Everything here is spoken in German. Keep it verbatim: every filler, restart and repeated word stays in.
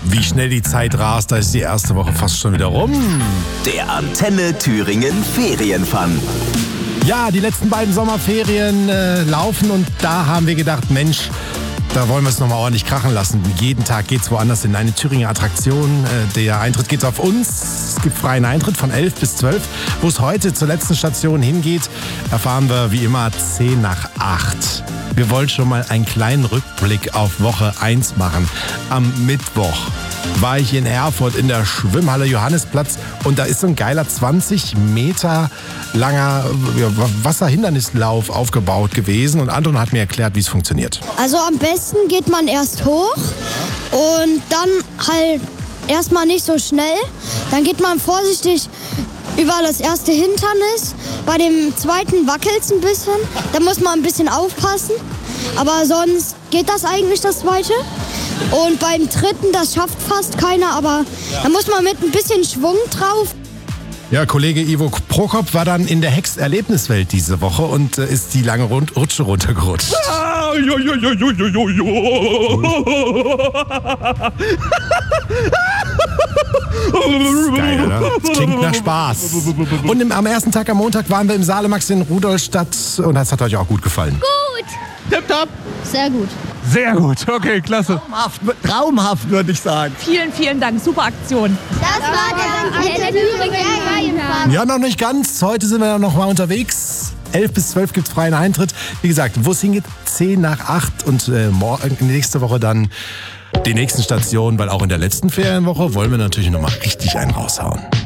Wie schnell die Zeit rast, da ist die erste Woche fast schon wieder rum. Der Antenne Thüringen Ferienfun. Ja, die letzten beiden Sommerferien äh, laufen und da haben wir gedacht, Mensch, da wollen wir es nochmal ordentlich krachen lassen. Jeden Tag geht's woanders in eine Thüringer Attraktion. Äh, der Eintritt geht auf uns. Es gibt freien Eintritt von elf bis zwölf. Wo es heute zur letzten Station hingeht, erfahren wir wie immer zehn nach acht. Wir wollen schon mal einen kleinen Rückblick auf Woche eins machen. Am Mittwoch war ich in Erfurt in der Schwimmhalle Johannisplatz und da ist so ein geiler zwanzig Meter langer Wasserhindernislauf aufgebaut gewesen und Anton hat mir erklärt, wie es funktioniert. Also am besten geht man erst hoch und dann halt erstmal nicht so schnell. Dann geht man vorsichtig über das erste Hindernis. Bei dem zweiten wackelt es ein bisschen. Da muss man ein bisschen aufpassen. Aber sonst geht das eigentlich, das zweite. Und beim dritten, das schafft fast keiner, aber da muss man mit ein bisschen Schwung drauf. Ja, Kollege Ivo Prokop war dann in der Hex-Erlebniswelt diese Woche und äh, ist die lange Rund- Rutsche runtergerutscht. Ah, jo, jo, jo, jo, jo, jo, jo. Geil, oder? Das klingt nach Spaß. Und im, am ersten Tag am Montag waren wir im Salemax in Rudolstadt und das hat euch auch gut gefallen. Gut. Tipptopp. Sehr gut. Sehr gut, okay, klasse. Traumhaft, traumhaft würde ich sagen. Vielen, vielen Dank. Super Aktion. Das war der Antenne Thüringen Ferienfun. Ja, noch nicht ganz. Heute sind wir noch mal unterwegs. elf bis zwölf gibt es freien Eintritt. Wie gesagt, wo es hingeht, zehn nach acht und äh, morgen, nächste Woche dann die nächsten Stationen, weil auch in der letzten Ferienwoche wollen wir natürlich noch mal richtig einen raushauen.